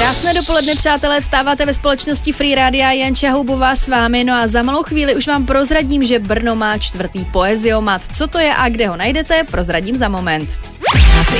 Krásné dopoledne, přátelé, vstáváte ve společnosti Free Rádia, Janča Houbová s vámi, no a za malou chvíli už vám prozradím, že Brno má 4. poeziomat. Co to je a kde ho najdete, prozradím za moment.